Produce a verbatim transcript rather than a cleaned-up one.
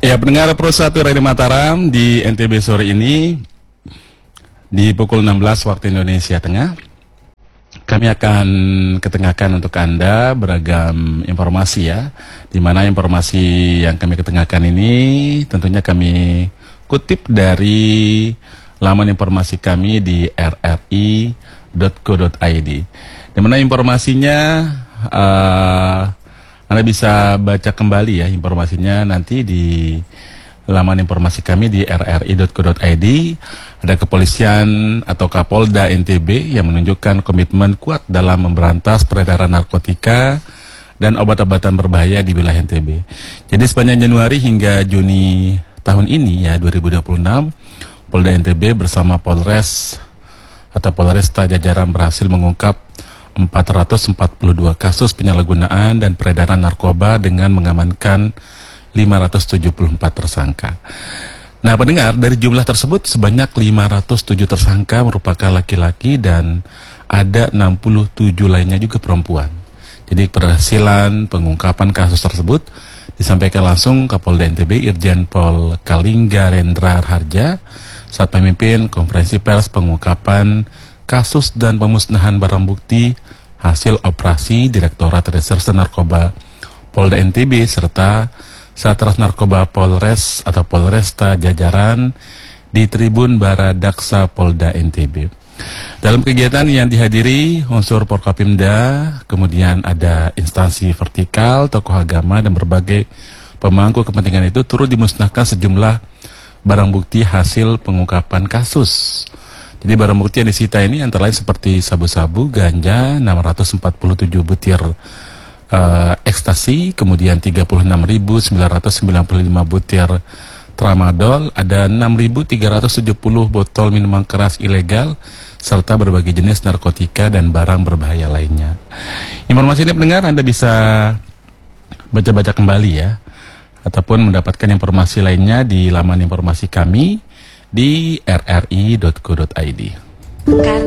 Ya, pendengar Pro satu Radio Mataram di N T B sore ini di pukul enam belas waktu Indonesia Tengah. Kami akan ketengahkan untuk Anda beragam informasi ya, di mana informasi yang kami ketengahkan ini tentunya kami kutip dari laman informasi kami di r r i dot co dot i d. Di mana informasinya uh, Anda bisa baca kembali ya informasinya nanti di laman informasi kami di r r i dot co dot i d. Ada kepolisian atau Kapolda N T B yang menunjukkan komitmen kuat dalam memberantas peredaran narkotika dan obat-obatan berbahaya di wilayah N T B. Jadi sepanjang Januari hingga Juni tahun ini ya dua ribu dua puluh enam, Polda N T B bersama Polres atau Polresta jajaran berhasil mengungkap empat ratus empat puluh dua kasus penyalahgunaan dan peredaran narkoba dengan mengamankan lima ratus tujuh puluh empat tersangka. Nah, pendengar, dari jumlah tersebut sebanyak lima ratus tujuh tersangka merupakan laki-laki dan ada enam puluh tujuh lainnya juga perempuan. Jadi keberhasilan pengungkapan kasus tersebut disampaikan langsung Kapolda N T B Irjen Pol Kalingga Rendra Harja saat memimpin konferensi pers pengungkapan kasus dan pemusnahan barang bukti hasil operasi Direktorat Reserse Narkoba Polda N T B serta Satras Narkoba Polres atau Polresta jajaran di Tribun Baradaksa Polda N T B. Dalam kegiatan yang dihadiri unsur Porkopimda, kemudian ada instansi vertikal, tokoh agama dan berbagai pemangku kepentingan itu turut dimusnahkan sejumlah barang bukti hasil pengungkapan kasus. Jadi barang bukti yang disita ini antara lain seperti sabu-sabu, ganja, enam ratus empat puluh tujuh butir uh, ekstasi, kemudian tiga puluh enam ribu sembilan ratus sembilan puluh lima butir tramadol, ada enam ribu tiga ratus tujuh puluh botol minuman keras ilegal, serta berbagai jenis narkotika dan barang berbahaya lainnya. Informasi ini pendengar Anda bisa baca-baca kembali ya, ataupun mendapatkan informasi lainnya di laman informasi kami di r r i dot co dot i d. Karena